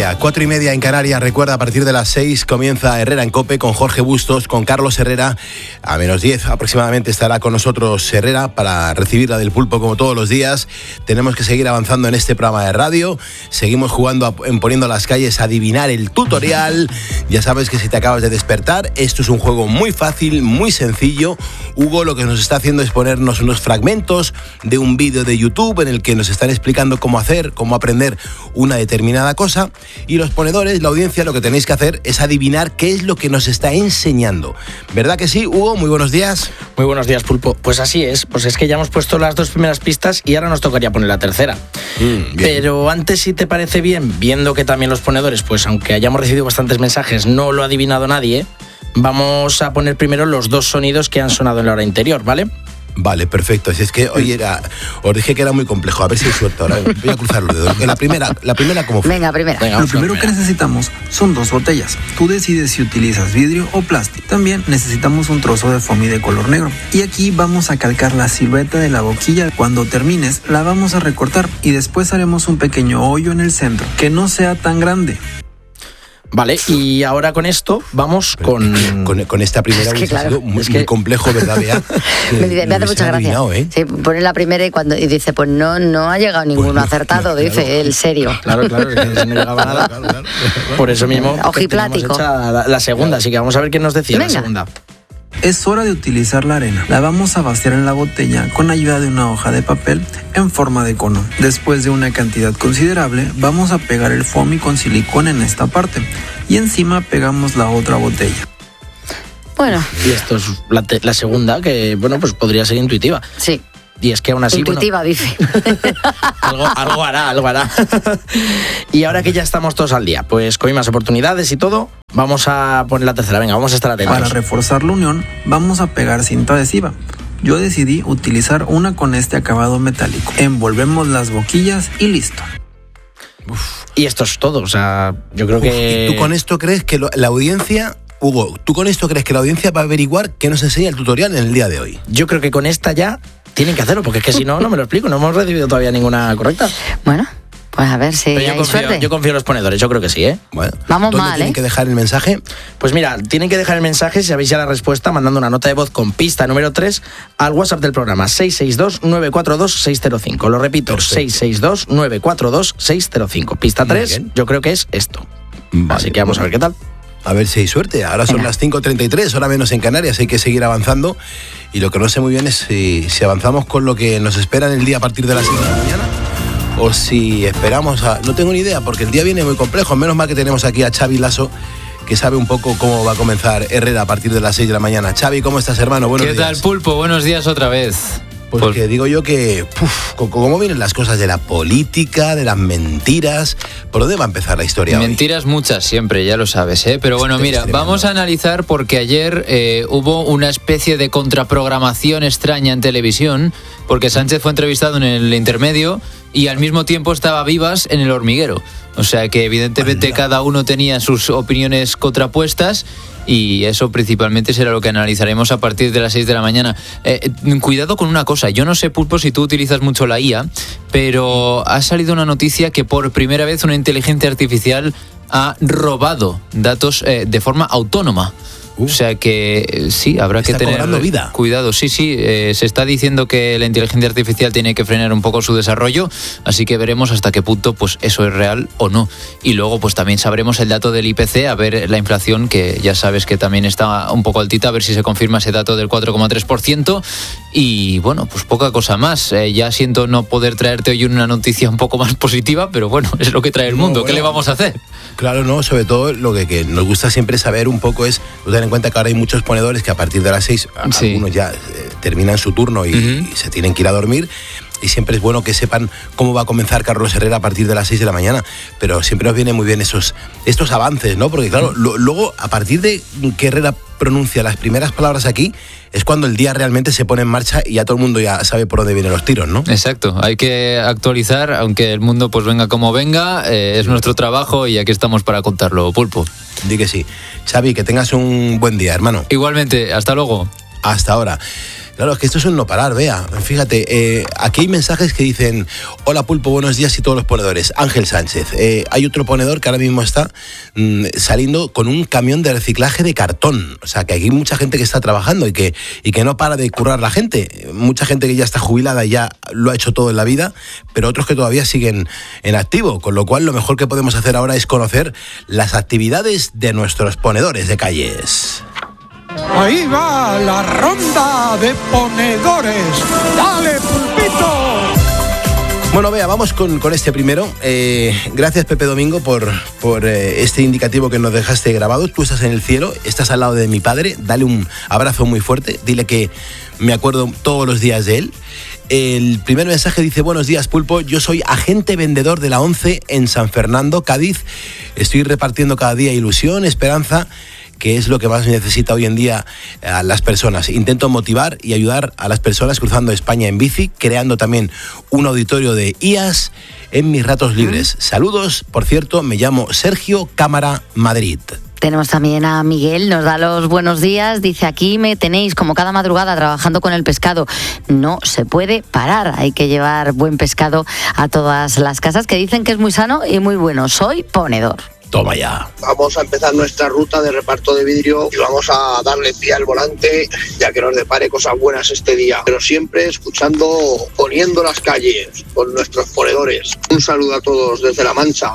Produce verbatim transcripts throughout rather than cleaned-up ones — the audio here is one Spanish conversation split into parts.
media, cuatro y media en Canarias. Recuerda, a partir de las seis comienza Herrera en COPE con Jorge Bustos, con Carlos Herrera. A menos diez aproximadamente estará con nosotros Herrera para recibir la del pulpo como todos los días. Tenemos que seguir avanzando en este programa de radio. Seguimos jugando a, en Poniendo las Calles a adivinar el tutorial. Ya sabes que si te acabas de despertar, esto es un juego muy fácil, muy sencillo. Hugo lo que nos está haciendo es ponernos unos fragmentos de un vídeo de YouTube en el que nos están explicando cómo hacer, cómo aprender una determinada cosa, y los ponedores, la audiencia, lo que tenéis que hacer es adivinar qué es lo que nos está enseñando. ¿Verdad que sí, Hugo? Muy buenos días. Muy buenos días, Pulpo. Pues así es, pues es que ya hemos puesto las dos primeras pistas y ahora nos tocaría poner la tercera. Mm, Pero antes, si te parece bien, viendo que también los ponedores, pues aunque hayamos recibido bastantes mensajes, no lo ha adivinado nadie, vamos a poner primero los dos sonidos que han sonado en la hora interior, ¿vale? Vale, perfecto. Así es que, oye, era, os dije que era muy complejo. A ver si hay suerte ahora. Voy a cruzar los dedos. La primera, la primera ¿cómo fue? Venga, primera. Venga, Lo primero primera. que necesitamos son dos botellas. Tú decides si utilizas vidrio o plástico. También necesitamos un trozo de foamy de color negro. Y aquí vamos a calcar la silueta de la boquilla. Cuando termines, la vamos a recortar y después haremos un pequeño hoyo en el centro, que no sea tan grande. Vale, y ahora con esto vamos con... Con, con esta primera es que, hubiese claro, sido muy, es que... muy complejo, ¿verdad, Bea? me, me, me hace mucha gracia. ¿eh? Sí, pone la primera y cuando y dice, pues no, no ha llegado ninguno pues, acertado, claro, dice, el serio. Claro, claro, que no llegaba nada. Claro, claro, claro. Por eso mismo ojiplático. La, la segunda, así que vamos a ver qué nos decía. Venga. La segunda. Es hora de utilizar la arena. La vamos a vaciar en la botella con ayuda de una hoja de papel en forma de cono. Después de una cantidad considerable, vamos a pegar el foamy con silicón en esta parte y encima pegamos la otra botella. Bueno. Y esto es la, te- la segunda, que bueno, pues podría ser intuitiva. Sí. Y es que aún así... Intuitiva, bueno, dice. algo, algo hará, algo hará. Y ahora que ya estamos todos al día, pues con más oportunidades y todo, vamos a poner la tercera. Venga, vamos a estar atentos. Para reforzar la unión, vamos a pegar cinta adhesiva. Yo decidí utilizar una con este acabado metálico. Envolvemos las boquillas y listo. Uf, y esto es todo, o sea, yo creo Uf, que... ¿Y tú con esto crees que lo, la audiencia... Hugo, ¿tú con esto crees que la audiencia va a averiguar qué nos enseña el tutorial en el día de hoy? Yo creo que con esta ya tienen que hacerlo, porque es que si no, no me lo explico. No hemos recibido todavía ninguna correcta. Bueno, pues a ver si Pero yo hay confío, suerte. yo confío en los ponedores, yo creo que sí, ¿eh? Bueno, vamos ¿dónde mal, tienen ¿eh? que dejar el mensaje? Pues mira, tienen que dejar el mensaje, si sabéis ya la respuesta, mandando una nota de voz con pista número tres al WhatsApp del programa, seis seis dos, nueve cuatro dos, seis cero cinco. Lo repito, perfecto. seis seis dos, nueve cuatro dos, seis cero cinco. Pista tres, yo creo que es esto. Vale, así que vamos bueno. a ver qué tal. A ver si hay suerte. Ahora son las cinco treinta y tres, hora menos en Canarias. Hay que seguir avanzando. Y lo que no sé muy bien es si, si avanzamos con lo que nos espera en el día a partir de las seis de la mañana. O si esperamos a... No tengo ni idea, porque el día viene muy complejo. Menos mal que tenemos aquí a Xavi Lasso, que sabe un poco cómo va a comenzar Herrera a partir de las seis de la mañana. Xavi, ¿cómo estás, hermano? Buenos días. ¿Qué tal, Pulpo? Buenos días otra vez. Porque digo yo que, uf, ¿cómo vienen las cosas de la política, de las mentiras? ¿Por dónde va a empezar la historia Mentiras hoy? Muchas siempre, ya lo sabes, ¿eh? Pero bueno, mira, vamos a analizar porque ayer eh, hubo una especie de contraprogramación extraña en televisión, porque Sánchez fue entrevistado en el intermedio y al mismo tiempo estaba Vivas en El Hormiguero. O sea que evidentemente Anda. cada uno tenía sus opiniones contrapuestas. Y eso principalmente será lo que analizaremos a partir de las seis de la mañana. Eh, cuidado con una cosa, yo no sé, Pulpo, si tú utilizas mucho la I A, pero ha salido una noticia que por primera vez una inteligencia artificial ha robado datos eh, de forma autónoma. Uh, o sea que eh, sí, habrá que tener vida. cuidado. Sí, sí, eh, se está diciendo que la inteligencia artificial tiene que frenar un poco su desarrollo, así que veremos hasta qué punto pues eso es real o no. Y luego pues también sabremos el dato del I P C, a ver la inflación, que ya sabes que también está un poco altita, a ver si se confirma ese dato del cuatro coma tres por ciento. Y bueno, pues poca cosa más. Eh, ya siento no poder traerte hoy una noticia un poco más positiva, pero bueno, es lo que trae el mundo. No, bueno, ¿qué le vamos a hacer? Claro, no, sobre todo lo que, que nos gusta siempre saber un poco es, tener en cuenta que ahora hay muchos ponedores que a partir de las seis, sí. algunos ya eh, terminan su turno y, uh-huh. y se tienen que ir a dormir. Y siempre es bueno que sepan cómo va a comenzar Carlos Herrera a partir de las seis de la mañana. Pero siempre nos vienen muy bien esos, estos avances, ¿no? Porque claro, lo, luego, a partir de que Herrera pronuncia las primeras palabras aquí, es cuando el día realmente se pone en marcha y ya todo el mundo ya sabe por dónde vienen los tiros, ¿no? Exacto, hay que actualizar, aunque el mundo pues venga como venga, eh, es nuestro trabajo y aquí estamos para contarlo, Pulpo. Di que sí. Xavi, que tengas un buen día, hermano. Igualmente, hasta luego. Hasta ahora. Claro, es que esto es un no parar, vea. Fíjate, eh, aquí hay mensajes que dicen: hola Pulpo, buenos días y todos los ponedores. Ángel Sánchez. Eh, hay otro ponedor que ahora mismo está mmm, saliendo con un camión de reciclaje de cartón. O sea, que aquí hay mucha gente que está trabajando y que, y que no para de currar la gente. Mucha gente que ya está jubilada y ya lo ha hecho todo en la vida, pero otros que todavía siguen en activo. Con lo cual, lo mejor que podemos hacer ahora es conocer las actividades de nuestros ponedores de calles. Ahí va la ronda de ponedores. ¡Dale, Pulpito! Bueno, vea, vamos con, con este primero. Eh, gracias, Pepe Domingo, por, por eh, este indicativo que nos dejaste grabado. Tú estás en el cielo, estás al lado de mi padre. Dale un abrazo muy fuerte. Dile que me acuerdo todos los días de él. El primer mensaje dice: buenos días, Pulpo, yo soy agente vendedor de la ONCE en San Fernando, Cádiz. Estoy repartiendo cada día ilusión, esperanza, que es lo que más necesita hoy en día a las personas. Intento motivar y ayudar a las personas cruzando España en bici, creando también un auditorio de I A S en mis ratos libres. Saludos, por cierto, me llamo Sergio Cámara Madrid. Tenemos también a Miguel, nos da los buenos días, dice: aquí me tenéis como cada madrugada trabajando con el pescado. No se puede parar, hay que llevar buen pescado a todas las casas, que dicen que es muy sano y muy bueno. Soy ponedor. Toma ya. Vamos a empezar nuestra ruta de reparto de vidrio y vamos a darle pie al volante, ya que nos depare cosas buenas este día. Pero siempre escuchando, poniendo las calles con nuestros ponedores. Un saludo a todos desde La Mancha.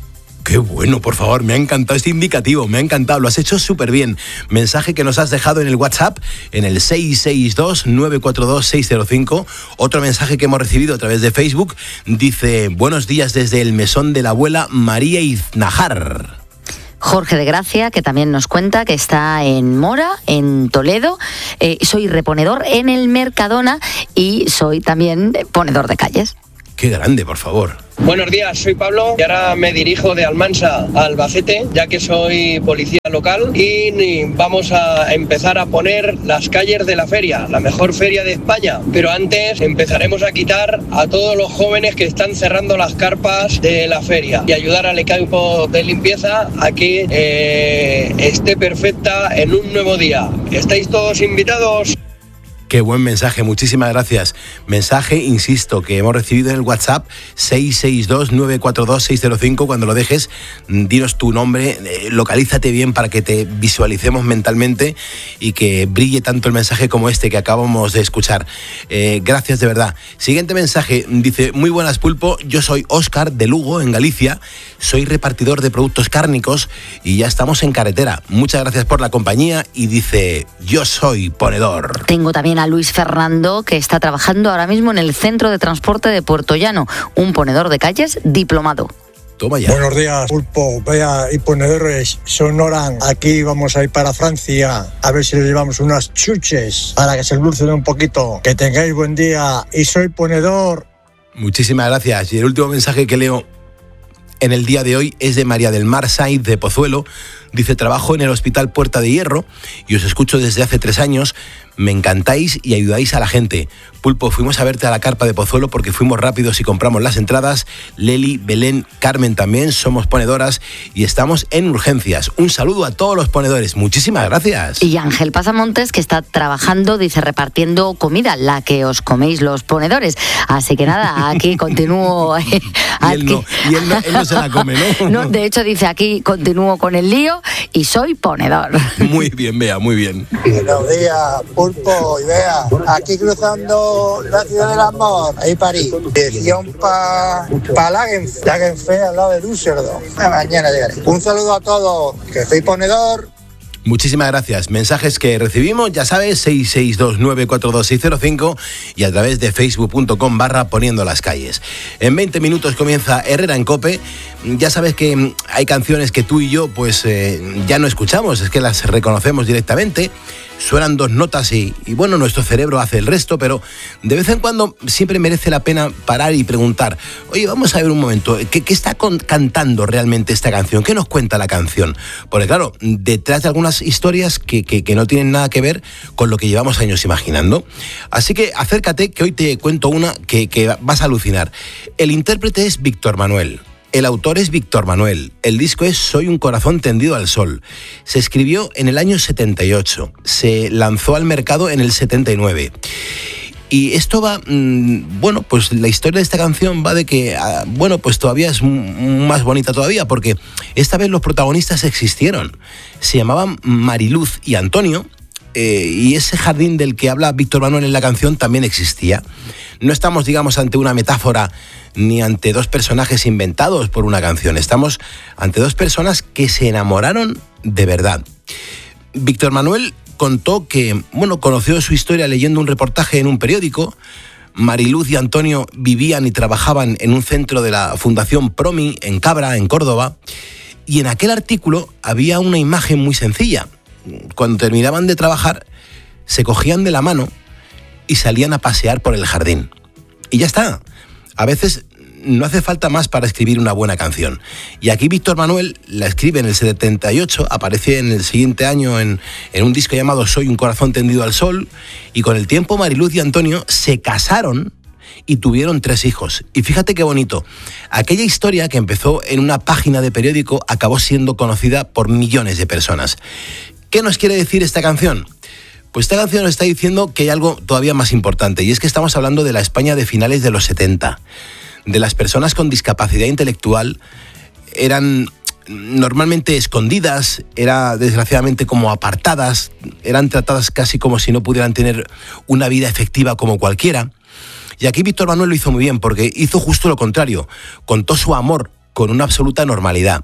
Qué bueno, por favor, me ha encantado este indicativo, me ha encantado, lo has hecho súper bien. Mensaje que nos has dejado en el WhatsApp, en el seis seis dos, nueve cuatro dos, seis cero cinco. Otro mensaje que hemos recibido a través de Facebook dice: buenos días desde el mesón de la abuela María Iznajar. Jorge de Gracia, que también nos cuenta que está en Mora, en Toledo. Eh, soy reponedor en el Mercadona y soy también ponedor de calles. Qué grande, por favor. Buenos días, soy Pablo y ahora me dirijo de Almansa a Albacete, ya que soy policía local, y vamos a empezar a poner las calles de la feria, la mejor feria de España. Pero antes empezaremos a quitar a todos los jóvenes que están cerrando las carpas de la feria y ayudar al equipo de limpieza a que eh, esté perfecta en un nuevo día. ¿Estáis todos invitados? Qué buen mensaje, muchísimas gracias. Mensaje, insisto, que hemos recibido en el WhatsApp seis seis dos, nueve cuatro dos, seis cero cinco. Cuando lo dejes, dinos tu nombre, eh, localízate bien para que te visualicemos mentalmente y que brille tanto el mensaje como este que acabamos de escuchar. Eh, gracias de verdad. Siguiente mensaje, dice: muy buenas, Pulpo, yo soy Óscar de Lugo, en Galicia, soy repartidor de productos cárnicos y ya estamos en carretera. Muchas gracias por la compañía, y dice: yo soy ponedor. Tengo también a Luis Fernando, que está trabajando ahora mismo en el Centro de Transporte de Puerto Llano, un ponedor de calles diplomado. Toma ya. Buenos días, Pulpo, vea y ponedores, son Oran. Aquí vamos a ir para Francia, a ver si les llevamos unas chuches para que se endulcen un poquito. Que tengáis buen día, y soy ponedor. Muchísimas gracias. Y el último mensaje que leo en el día de hoy es de María del Mar Sainz, de Pozuelo. Dice: trabajo en el Hospital Puerta de Hierro y os escucho desde hace tres años. Me encantáis y ayudáis a la gente. Pulpo, fuimos a verte a la carpa de Pozuelo porque fuimos rápidos y compramos las entradas. Leli, Belén, Carmen también somos ponedoras y estamos en urgencias. Un saludo a todos los ponedores. Muchísimas gracias. Y Ángel Pasamontes, que está trabajando, dice, repartiendo comida, la que os coméis los ponedores. Así que nada, aquí continúo. Aquí. Y, él no, y él, no, él no se la come, ¿no? No, de hecho dice: aquí continúo con el lío y soy ponedor. Muy bien, Bea, muy bien. Buenos días, Pulpo y Bea. Aquí cruzando la ciudad del amor, ahí París. Dirección para pa Lagenfe, al lado de Düsseldorf. Mañana llegaré. Un saludo a todos, que soy ponedor. Muchísimas gracias. Mensajes que recibimos, ya sabes, seis seis dos, nueve cuatro dos, seis cero cinco y a través de facebook punto com barra poniendo las calles. En veinte minutos comienza Herrera en COPE. Ya sabes que hay canciones que tú y yo pues eh, ya no escuchamos, es que las reconocemos directamente. Suenan dos notas y, y bueno, nuestro cerebro hace el resto, pero de vez en cuando siempre merece la pena parar y preguntar: oye, vamos a ver un momento, ¿qué, qué está con, cantando realmente esta canción? ¿Qué nos cuenta la canción? Porque claro, detrás de algunas historias que, que, que no tienen nada que ver con lo que llevamos años imaginando. Así que acércate, que hoy te cuento una que, que vas a alucinar. El intérprete es Víctor Manuel. El autor es Víctor Manuel. El disco es Soy un corazón tendido al sol. Se escribió en el año setenta y ocho. Se lanzó al mercado en el setenta y nueve. Y esto va, mmm, bueno, pues la historia de esta canción va de que, ah, bueno, pues todavía es m- más bonita todavía, porque esta vez los protagonistas existieron. Se llamaban Mariluz y Antonio, eh, y ese jardín del que habla Víctor Manuel en la canción también existía. No estamos, digamos, ante una metáfora ni ante dos personajes inventados por una canción. Estamos ante dos personas que se enamoraron de verdad. Víctor Manuel contó que, bueno, conoció su historia leyendo un reportaje en un periódico. Mariluz y Antonio vivían y trabajaban en un centro de la Fundación Promi en Cabra, en Córdoba, y en aquel artículo había una imagen muy sencilla. Cuando terminaban de trabajar, se cogían de la mano y salían a pasear por el jardín. Y ya está. A veces no hace falta más para escribir una buena canción. Y aquí Víctor Manuel la escribe en el setenta y ocho, aparece en el siguiente año en, en un disco llamado Soy un corazón tendido al sol, y con el tiempo Mariluz y Antonio se casaron y tuvieron tres hijos. Y fíjate qué bonito, aquella historia que empezó en una página de periódico acabó siendo conocida por millones de personas. ¿Qué nos quiere decir esta canción? Pues esta canción nos está diciendo que hay algo todavía más importante, y es que estamos hablando de la España de finales de los setenta. De las personas con discapacidad intelectual eran normalmente escondidas, era desgraciadamente como apartadas, eran tratadas casi como si no pudieran tener una vida efectiva como cualquiera. Y aquí Víctor Manuel lo hizo muy bien, porque hizo justo lo contrario, contó su amor con una absoluta normalidad.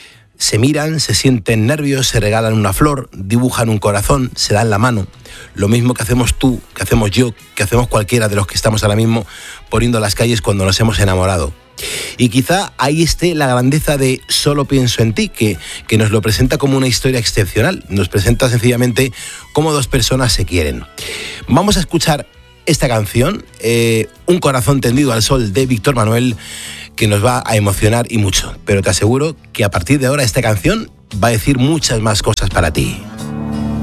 Se miran, se sienten nervios, se regalan una flor, dibujan un corazón, se dan la mano. Lo mismo que hacemos tú, que hacemos yo, que hacemos cualquiera de los que estamos ahora mismo poniendo las calles cuando nos hemos enamorado. Y quizá ahí esté la grandeza de Solo pienso en ti, que, que nos lo presenta como una historia excepcional. Nos presenta sencillamente cómo dos personas se quieren. Vamos a escuchar esta canción, eh, Un corazón tendido al sol, de Víctor Manuel, que nos va a emocionar y mucho. Pero te aseguro que a partir de ahora esta canción va a decir muchas más cosas para ti.